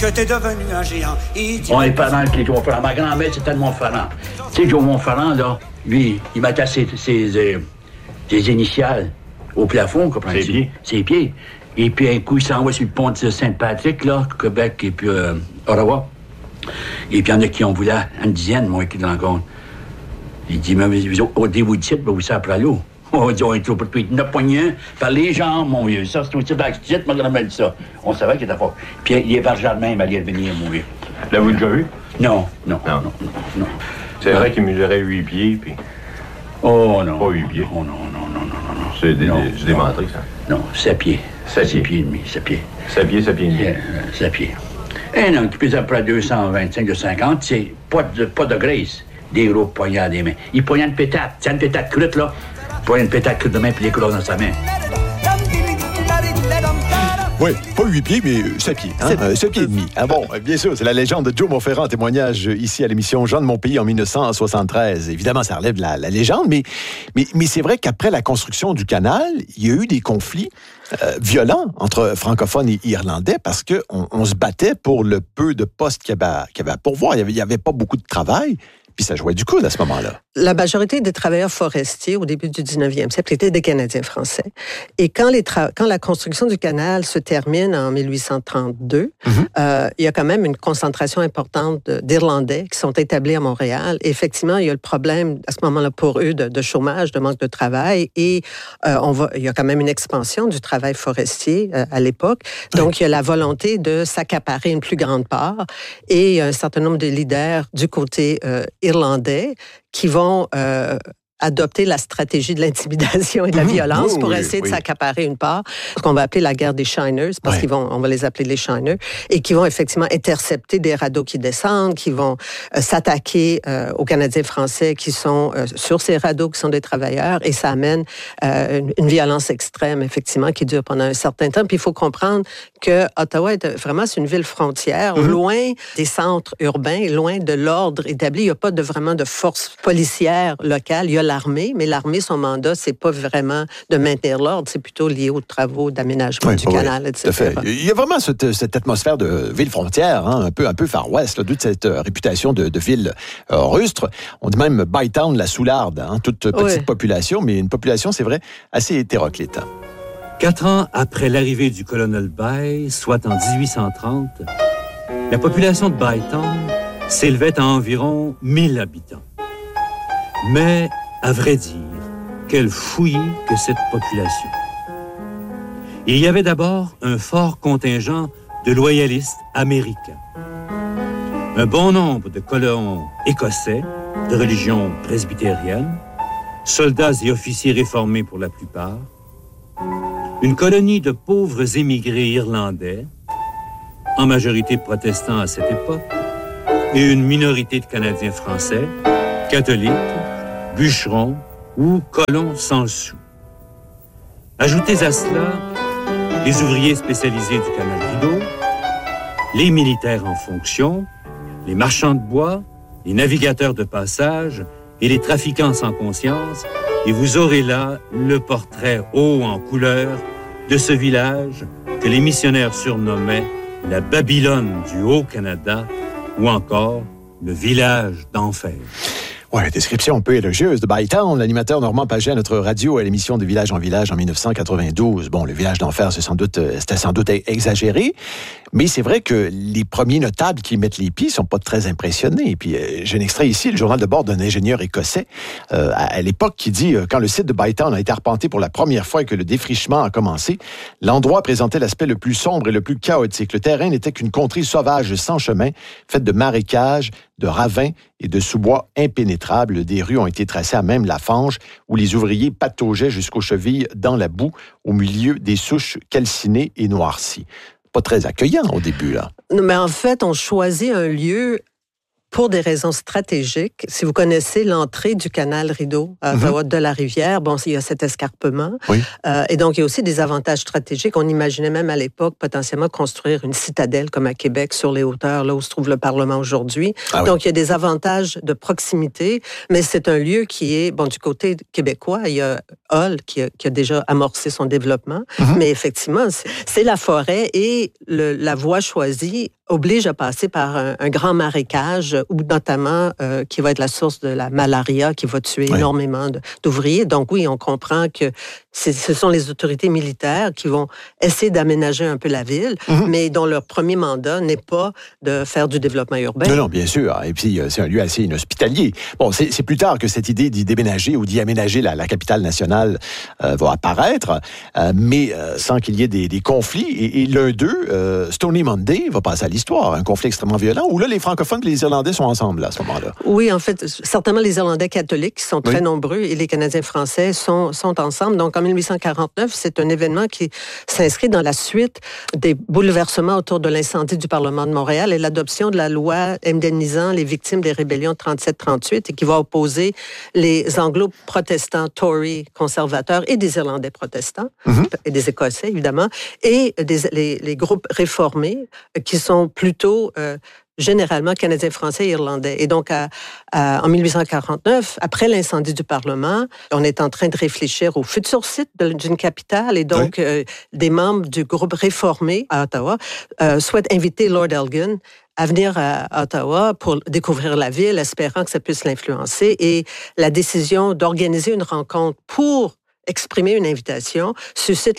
Que t'es devenu un géant. On est parents qui Joe Ferrand. Ma grand-mère, c'était de Montferrand. Tu sais, Joe Montferrand, là, lui, il mettait ses initiales au plafond, comprends-tu? Ses pieds. Et puis, un coup, il s'en va sur le pont de Saint-Patrick, là, Québec, et puis Ottawa. Et puis, il y en a qui ont voulu une dizaine, moi, qui dans le compte. Il dit, mais au début de site, vous savez, après l'eau. On dit, on est trop petit. Il n'a pogné par les jambes, mon vieux. Ça, c'est aussi d'accident, ma grand-mère dit ça. On savait qu'il était fort. Puis il est vers même, il allait venir, mon vieux. L'avez-vous déjà vu? Non. C'est vrai qu'il mesurait 8 pieds, puis... Oh, non. Pas 8 pieds. Oh, non. C'est démentré, ça. Non, 7 pieds. 7 pieds et demi, 7 pieds. 7 pieds, 7 pieds et demi. 7 pieds. Un homme qui pèse à peu près 225, 250, c'est pas de graisse. Des gros poignards des mains. Il poignard une pétate. C'est une pétate crute, là. Il poignard une pétate crute de main, puis il écoule dans sa main. Oui, pas 8 pieds, mais 7 pieds. 7 pieds et demi. Ah bon, bien sûr, c'est la légende de Joe Montferrand, témoignage ici à l'émission Jean de mon pays en 1973. Évidemment, ça relève de la légende, mais c'est vrai qu'après la construction du canal, il y a eu des conflits violents entre francophones et irlandais parce qu'on se battait pour le peu de postes qu'il y avait à pourvoir. Il y avait pas beaucoup de travail. Puis ça jouait du coude à ce moment-là. La majorité des travailleurs forestiers au début du 19e siècle étaient des Canadiens français. Et quand la construction du canal se termine en 1832, il y a quand même une concentration importante d'Irlandais qui sont établis à Montréal. Et effectivement, il y a le problème à ce moment-là pour eux de chômage, de manque de travail. Et il y a quand même une expansion du travail forestier à l'époque. Donc, il y a la volonté de s'accaparer une plus grande part. Et il y a un certain nombre de leaders du côté irlandais qui vont adopter la stratégie de l'intimidation et de la violence pour essayer de s'accaparer une part, ce qu'on va appeler la guerre des shiners, parce on va les appeler les shiners, et qui vont effectivement intercepter des radeaux qui descendent, qui vont s'attaquer aux Canadiens français qui sont sur ces radeaux, qui sont des travailleurs, et ça amène une violence extrême, effectivement, qui dure pendant un certain temps. Puis il faut comprendre que Ottawa c'est une ville frontière, loin des centres urbains, loin de l'ordre établi. Il n'y a pas vraiment de force policière locale. Il y a l'armée, mais l'armée, son mandat, c'est pas vraiment de maintenir l'ordre, c'est plutôt lié aux travaux d'aménagement du canal, etc. Tout à fait. Il y a vraiment cette atmosphère de ville frontière, un peu Far West, d'où cette réputation de ville rustre. On dit même Bytown, la Soularde, toute petite population, mais une population, c'est vrai, assez hétéroclite. 4 ans après l'arrivée du colonel Bay, soit en 1830, la population de Bytown s'élevait à environ 1000 habitants. Mais, à vrai dire, quel fouillis que cette population. Il y avait d'abord un fort contingent de loyalistes américains. Un bon nombre de colons écossais, de religion presbytérienne, soldats et officiers réformés pour la plupart, une colonie de pauvres émigrés irlandais, en majorité protestants à cette époque, et une minorité de Canadiens français, catholiques, bûcherons ou colons sans le sou. Ajoutez à cela les ouvriers spécialisés du canal Rideau, les militaires en fonction, les marchands de bois, les navigateurs de passage et les trafiquants sans conscience, et vous aurez là le portrait haut en couleur de ce village que les missionnaires surnommaient la Babylone du Haut-Canada ou encore le village d'enfer. Oui, description un peu élogieuse de Bytown. L'animateur Normand Paget à notre radio à l'émission de Village en Village en 1992. Bon, le village d'enfer, c'était sans doute exagéré, mais c'est vrai que les premiers notables qui y mettent les pieds sont pas très impressionnés. Et puis, j'ai un extrait ici, le journal de bord d'un ingénieur écossais à l'époque qui dit quand le site de Bytown a été arpenté pour la première fois et que le défrichement a commencé, l'endroit présentait l'aspect le plus sombre et le plus chaotique. Le terrain n'était qu'une contrée sauvage sans chemin, faite de marécages, de ravins et de sous-bois impénétrables. Des rues ont été tracées à même la fange où les ouvriers pataugeaient jusqu'aux chevilles dans la boue au milieu des souches calcinées et noircies. Pas très accueillant au début, là. Mais en fait, on choisit un lieu pour des raisons stratégiques. Si vous connaissez l'entrée du canal Rideau à Ottawa de la rivière, bon, il y a cet escarpement. Oui. Et donc, il y a aussi des avantages stratégiques. On imaginait même à l'époque potentiellement construire une citadelle comme à Québec sur les hauteurs, là où se trouve le Parlement aujourd'hui. Ah, donc, il y a des avantages de proximité, mais c'est un lieu qui est, bon, du côté québécois, il y a Hull qui a déjà amorcé son développement, mais effectivement, c'est la forêt et la voie choisie oblige à passer par un grand marécage, ou notamment qui va être la source de la malaria, qui va tuer énormément d'ouvriers. Donc oui, on comprend que ce sont les autorités militaires qui vont essayer d'aménager un peu la ville, mais dont leur premier mandat n'est pas de faire du développement urbain. Non, bien sûr. Et puis, c'est un lieu assez inhospitalier. Bon, c'est plus tard que cette idée d'y déménager ou d'y aménager la capitale nationale va apparaître, mais sans qu'il y ait des conflits. Et l'un d'eux, Stony Monday, va passer à l'histoire. Un conflit extrêmement violent, où là, les francophones et les Irlandais sont ensemble à ce moment-là. Oui, en fait, certainement les Irlandais catholiques, qui sont très nombreux, et les Canadiens français sont ensemble. Donc, en 1849, c'est un événement qui s'inscrit dans la suite des bouleversements autour de l'incendie du Parlement de Montréal et l'adoption de la loi indemnisant les victimes des rébellions de 37-38 et qui va opposer les anglo-protestants, Tory, conservateurs et des Irlandais protestants, et des Écossais, évidemment, et les groupes réformés qui sont plutôt généralement Canadiens, Français et Irlandais. Et donc, en 1849, après l'incendie du Parlement, on est en train de réfléchir au futur site d'une capitale. Et donc, des membres du groupe réformé à Ottawa souhaitent inviter Lord Elgin à venir à Ottawa pour découvrir la ville, espérant que ça puisse l'influencer. Et la décision d'organiser une rencontre pour exprimer une invitation suscite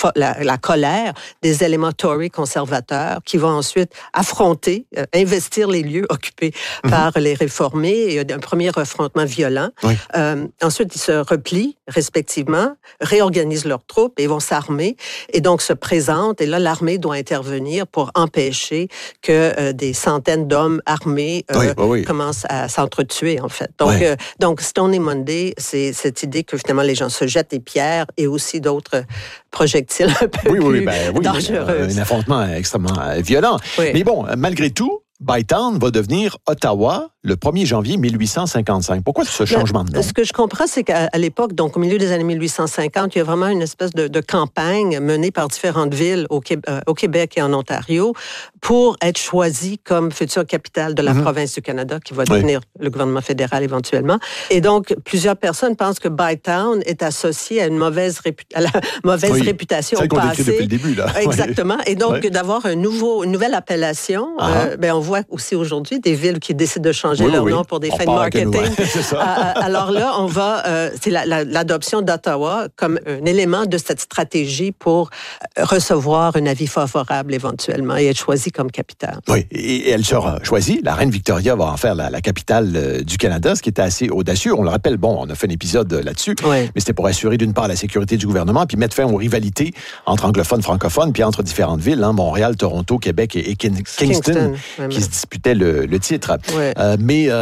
la colère des éléments Tory conservateurs qui vont ensuite affronter, investir les lieux occupés par les réformés. Il y a un premier affrontement violent. Ensuite, ils se replient respectivement, réorganisent leurs troupes et vont s'armer et donc se présentent. Et là, l'armée doit intervenir pour empêcher que des centaines d'hommes armés commencent à s'entretuer, en fait. Donc, Stony Monday, c'est cette idée que finalement les gens se jettent des pierres et aussi d'autres projectiles un peu plus dangereux. Un affrontement extrêmement violent. Mais bon, malgré tout, Bytown va devenir Ottawa le 1er janvier 1855. Pourquoi ce changement de nom? Ce que je comprends, c'est qu'à l'époque, donc au milieu des années 1850, il y a vraiment une espèce de campagne menée par différentes villes au Québec et en Ontario pour être choisie comme future capitale de la province du Canada, qui va devenir le gouvernement fédéral éventuellement. Et donc, plusieurs personnes pensent que Bytown est associé à une mauvaise réputation au passé. Celle qu'on décrit depuis le début, là. Exactement. Et donc, d'avoir une nouvelle appellation, on voit aussi aujourd'hui des villes qui décident de changer leur nom pour des fins de marketing. Alors là, c'est l'adoption d'Ottawa comme un élément de cette stratégie pour recevoir un avis favorable éventuellement et être choisi comme capitale. Oui, et elle sera choisie. La reine Victoria va en faire la capitale du Canada, ce qui était assez audacieux. On le rappelle, on a fait un épisode là-dessus, mais c'était pour assurer d'une part la sécurité du gouvernement, puis mettre fin aux rivalités entre anglophones, francophones, puis entre différentes villes, Montréal, Toronto, Québec et Kingston, qui se disputaient le titre. Mais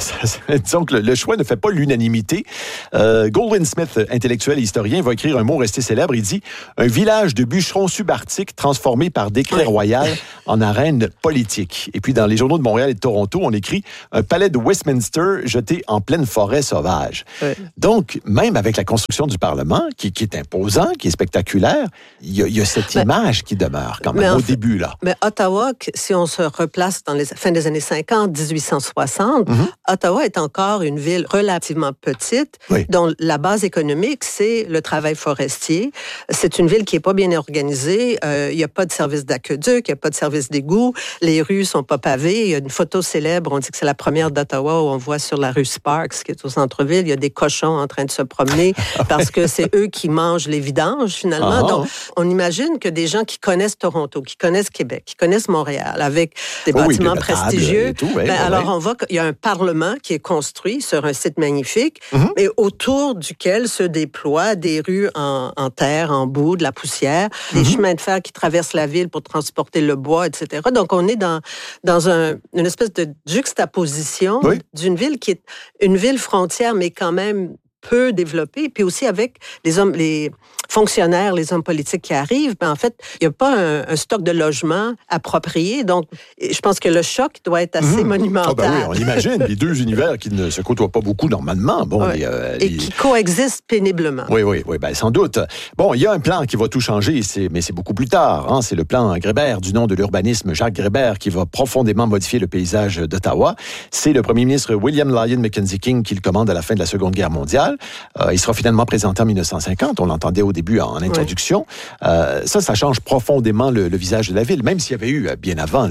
disons que le choix ne fait pas l'unanimité. Goldwin Smith, intellectuel et historien, va écrire un mot resté célèbre. Il dit « Un village de bûcherons subarctiques transformé par décret royal en arène politique. » Et puis, dans les journaux de Montréal et de Toronto, on écrit « Un palais de Westminster jeté en pleine forêt sauvage. » Donc, même avec la construction du Parlement, qui est imposant, qui est spectaculaire, il y a cette image qui demeure quand même au début, là. Mais Ottawa, si on se replace dans les fins des années 50, 1860, Ottawa est encore une ville relativement petite, dont la base économique, c'est le travail forestier. C'est une ville qui n'est pas bien organisée. Il n'y a pas de service d'aqueduc, il n'y a pas de service d'égout. Les rues ne sont pas pavées. Il y a une photo célèbre, on dit que c'est la première d'Ottawa, où on voit sur la rue Sparks, qui est au centre-ville, il y a des cochons en train de se promener parce que c'est eux qui mangent les vidanges, finalement. Donc, on imagine que des gens qui connaissent Toronto, qui connaissent Québec, qui connaissent Montréal, avec des bâtiments prestigieux, alors on voit qu'il y a un parlement qui est construit sur un site magnifique, mais autour duquel se déploient des rues en terre, en boue, de la poussière, des chemins de fer qui traversent la ville pour transporter le bois, etc. Donc, on est dans une espèce de juxtaposition d'une ville qui est une ville frontière, mais quand même peu développée, puis aussi avec les fonctionnaires, les hommes politiques qui arrivent, en fait, il n'y a pas un stock de logements approprié. Donc, je pense que le choc doit être assez monumental. Oui, on imagine les deux univers qui ne se côtoient pas beaucoup normalement. Bon, et qui coexistent péniblement. Oui, sans doute. Bon, il y a un plan qui va tout changer, mais c'est beaucoup plus tard. C'est le plan Grébert, du nom de l'urbanisme Jacques Grébert, qui va profondément modifier le paysage d'Ottawa. C'est le premier ministre William Lyon Mackenzie King qui le commande à la fin de la Seconde Guerre mondiale. Il sera finalement présenté en 1950. On l'entendait au début en introduction. Ça change profondément le visage de la ville, même s'il y avait eu bien avant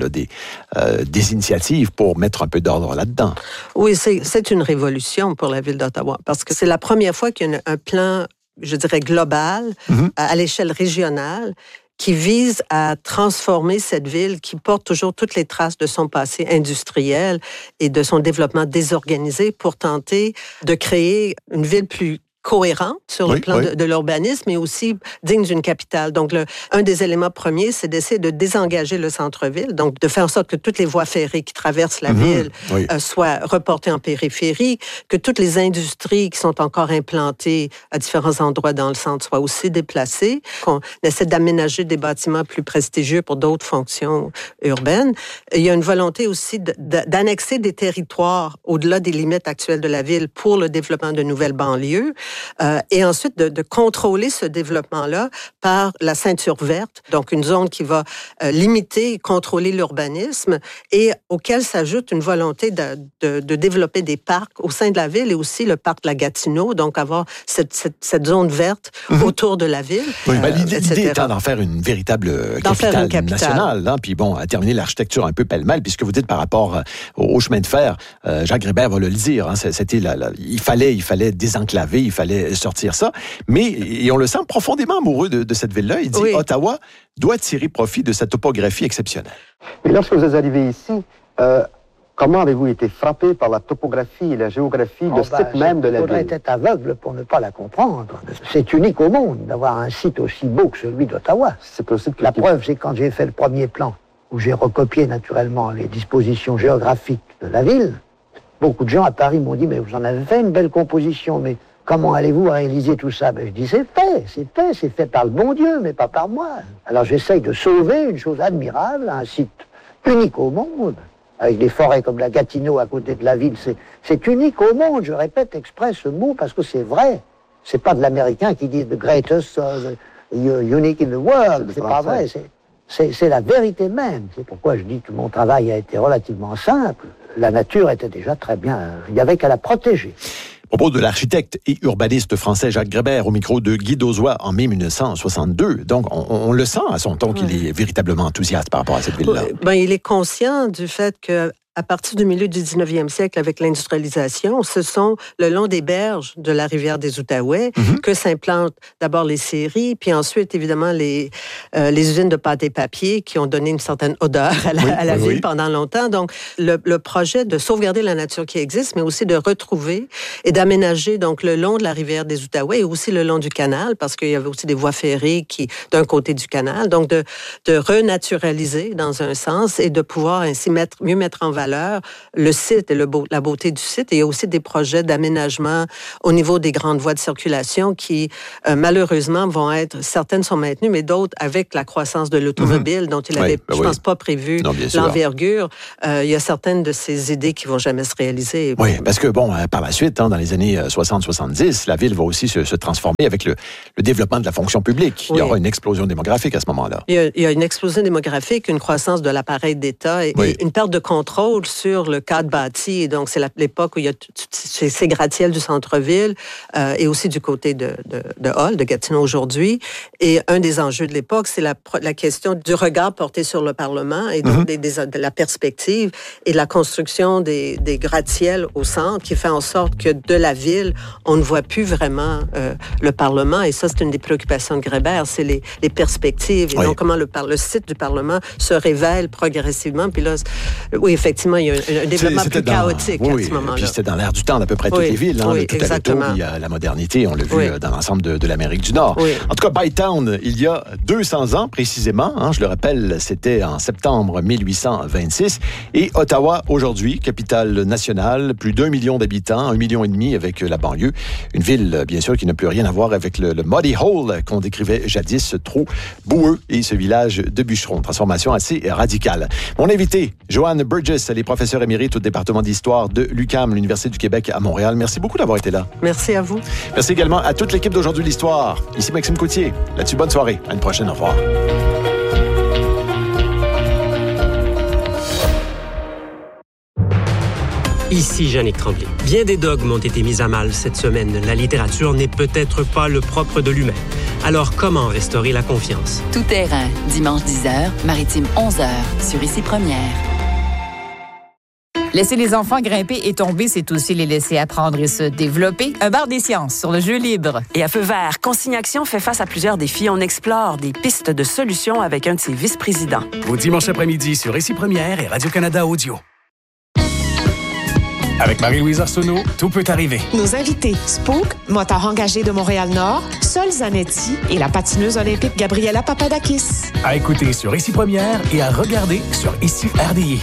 des initiatives pour mettre un peu d'ordre là-dedans. Oui, c'est une révolution pour la ville d'Ottawa, parce que c'est la première fois qu'il y a un plan, je dirais, global, à l'échelle régionale, qui vise à transformer cette ville qui porte toujours toutes les traces de son passé industriel et de son développement désorganisé pour tenter de créer une ville plus cohérente sur le plan de l'urbanisme, mais aussi digne d'une capitale. Donc, un des éléments premiers, c'est d'essayer de désengager le centre-ville, donc de faire en sorte que toutes les voies ferrées qui traversent la ville soient reportées en périphérie, que toutes les industries qui sont encore implantées à différents endroits dans le centre soient aussi déplacées, qu'on essaie d'aménager des bâtiments plus prestigieux pour d'autres fonctions urbaines. Il y a une volonté aussi d'annexer des territoires au-delà des limites actuelles de la ville pour le développement de nouvelles banlieues. Et ensuite de contrôler ce développement-là par la ceinture verte, donc une zone qui va limiter et contrôler l'urbanisme et auquel s'ajoute une volonté de développer des parcs au sein de la ville et aussi le parc de la Gatineau, donc avoir cette zone verte autour de la ville. Oui, l'idée étant d'en faire une véritable capitale nationale, hein, puis bon, à terminer l'architecture un peu pêle-mêle, puisque vous dites par rapport au chemin de fer, Jacques Grébert va le dire, hein, c'était il fallait désenclaver, il fallait sortir ça. Mais, et on le sent profondément amoureux de cette ville-là. Il dit, Ottawa doit tirer profit de sa topographie exceptionnelle. Mais lorsque vous êtes arrivé ici, comment avez-vous été frappé par la topographie et la géographie de ce site même de la ville? Il faudrait être aveugle pour ne pas la comprendre. C'est unique au monde d'avoir un site aussi beau que celui d'Ottawa. La preuve, c'est quand j'ai fait le premier plan, où j'ai recopié naturellement les dispositions géographiques de la ville. Beaucoup de gens à Paris m'ont dit, mais vous en avez fait une belle composition, mais comment allez-vous réaliser tout ça? Je dis, c'est fait par le bon Dieu, mais pas par moi. Alors j'essaye de sauver une chose admirable, un site unique au monde, avec des forêts comme la Gatineau à côté de la ville. C'est unique au monde, je répète exprès ce mot, parce que c'est vrai. C'est pas de l'américain qui dit « the greatest, unique in the world ». C'est pas vrai, c'est la vérité même. C'est pourquoi je dis que mon travail a été relativement simple. La nature était déjà très bien, il n'y avait qu'à la protéger. Propos de l'architecte et urbaniste français Jacques Grébert au micro de Guy Dozois en mai 1962. Donc, on le sent à son ton qu'il est véritablement enthousiaste par rapport à cette ville-là. Il est conscient du fait que à partir du milieu du 19e siècle, avec l'industrialisation, ce sont le long des berges de la rivière des Outaouais que s'implantent d'abord les scieries, puis ensuite, évidemment, les usines de pâte et papier qui ont donné une certaine odeur à la ville pendant longtemps. Donc, le projet de sauvegarder la nature qui existe, mais aussi de retrouver et d'aménager donc le long de la rivière des Outaouais et aussi le long du canal, parce qu'il y avait aussi des voies ferrées d'un côté du canal. Donc, de renaturaliser dans un sens et de pouvoir ainsi mieux mettre en valeur le site et la beauté du site. Et il y a aussi des projets d'aménagement au niveau des grandes voies de circulation qui, malheureusement, certaines sont maintenues, mais d'autres, avec la croissance de l'automobile, dont il avait, je pense, pas prévu l'envergure, il y a certaines de ces idées qui vont jamais se réaliser. Oui, parce que, par la suite, dans les années 60-70, la ville va aussi se transformer avec le développement de la fonction publique. Il y aura une explosion démographique à ce moment-là. Il y a une explosion démographique, une croissance de l'appareil d'État et une perte de contrôle sur le cadre bâti. Et donc, c'est l'époque où il y a ces gratte-ciels du centre-ville et aussi du côté de Hull, de Gatineau aujourd'hui. Et un des enjeux de l'époque, c'est la question du regard porté sur le Parlement et donc de la perspective et de la construction des gratte-ciels au centre qui fait en sorte que de la ville, on ne voit plus vraiment le Parlement. Et ça, c'est une des préoccupations de Grébert, c'est les perspectives. Et donc, comment le site du Parlement se révèle progressivement. Puis là, oui, effectivement, effectivement, il y a un développement plus chaotique à ce moment-là. Puis c'était dans l'air du temps d'à peu près toutes les villes. Oui, tout exactement. il y a la modernité, on l'a vu dans l'ensemble de l'Amérique du Nord. Oui. En tout cas, Bytown, il y a 200 ans précisément, je le rappelle, c'était en septembre 1826. Et Ottawa, aujourd'hui, capitale nationale, plus d'1 million d'habitants, 1,5 million avec la banlieue. Une ville, bien sûr, qui n'a plus rien à voir avec le Muddy Hole qu'on décrivait jadis, trop boueux, et ce village de bûcherons. Transformation assez radicale. Mon invité, Joanne Burgess, elle est professeure émérite au département d'histoire de l'UQAM, l'Université du Québec à Montréal. Merci beaucoup d'avoir été là. Merci à vous. Merci également à toute l'équipe d'Aujourd'hui l'Histoire. Ici Maxime Coutier. Là-dessus, bonne soirée. À une prochaine. Au revoir. Ici Jannick Tremblay. Bien des dogmes ont été mis à mal cette semaine. La littérature n'est peut-être pas le propre de l'humain. Alors, comment restaurer la confiance? Tout terrain, dimanche 10h, Maritime 11h, sur Ici Première. Laisser les enfants grimper et tomber, c'est aussi les laisser apprendre et se développer. Un bar des sciences sur le jeu libre. Et à Feu vert, Consigne Action fait face à plusieurs défis. On explore des pistes de solutions avec un de ses vice-présidents. Au dimanche après-midi sur Ici Première et Radio-Canada Audio. Avec Marie-Louise Arsenault, tout peut arriver. Nos invités, Spook, moteur engagé de Montréal-Nord, Sol Zanetti et la patineuse olympique Gabriela Papadakis. À écouter sur Ici Première et à regarder sur Ici RDI.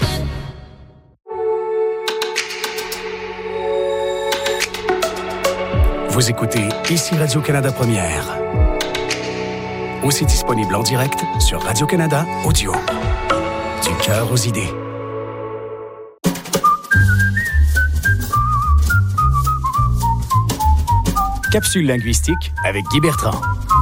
Vous écoutez Ici Radio-Canada Première. Aussi disponible en direct sur Radio-Canada Audio. Du cœur aux idées. Capsule linguistique avec Guy Bertrand.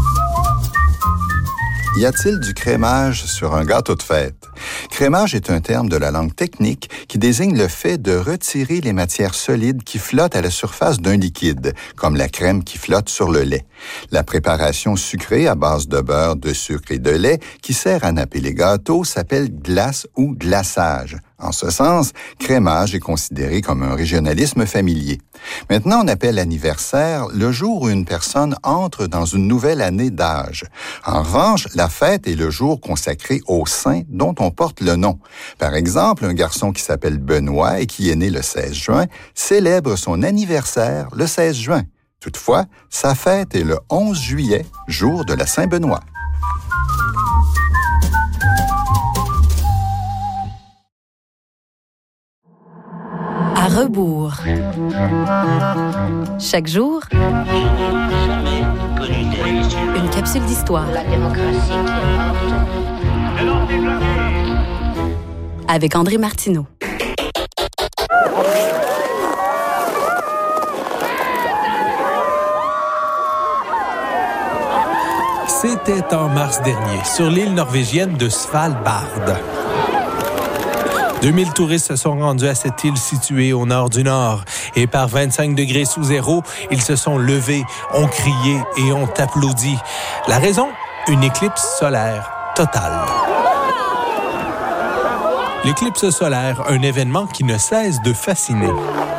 Y a-t-il du crémage sur un gâteau de fête? Crémage est un terme de la langue technique qui désigne le fait de retirer les matières solides qui flottent à la surface d'un liquide, comme la crème qui flotte sur le lait. La préparation sucrée à base de beurre, de sucre et de lait qui sert à napper les gâteaux s'appelle glace ou glaçage. En ce sens, crémage est considéré comme un régionalisme familier. Maintenant, on appelle anniversaire le jour où une personne entre dans une nouvelle année d'âge. En revanche, la fête est le jour consacré au saint dont on porte le nom. Par exemple, un garçon qui s'appelle Benoît et qui est né le 16 juin célèbre son anniversaire le 16 juin. Toutefois, sa fête est le 11 juillet, jour de la Saint-Benoît. À rebours. Chaque jour, une capsule d'histoire. La démocratie avec André Martineau. C'était en mars dernier, sur l'île norvégienne de Svalbard. 2000 touristes se sont rendus à cette île située au nord du Nord. Et par 25 degrés sous zéro, ils se sont levés, ont crié et ont applaudi. La raison? Une éclipse solaire totale. L'éclipse solaire, un événement qui ne cesse de fasciner.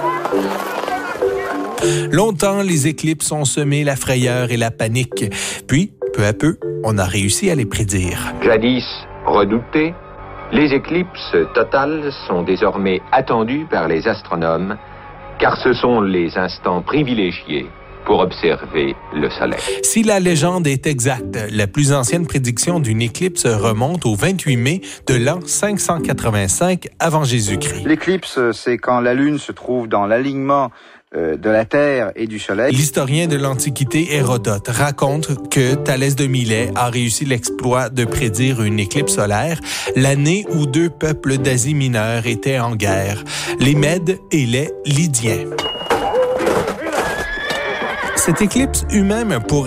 Longtemps, les éclipses ont semé la frayeur et la panique. Puis, peu à peu, on a réussi à les prédire. Jadis redoutées, les éclipses totales sont désormais attendues par les astronomes, car ce sont les instants privilégiés pour observer le Soleil. Si la légende est exacte, la plus ancienne prédiction d'une éclipse remonte au 28 mai de l'an 585 avant Jésus-Christ. L'éclipse, c'est quand la Lune se trouve dans l'alignement de la Terre et du Soleil. L'historien de l'Antiquité Hérodote raconte que Thalès de Milet a réussi l'exploit de prédire une éclipse solaire l'année où deux peuples d'Asie mineure étaient en guerre, les Mèdes et les Lydiens. Cette éclipse eut même pour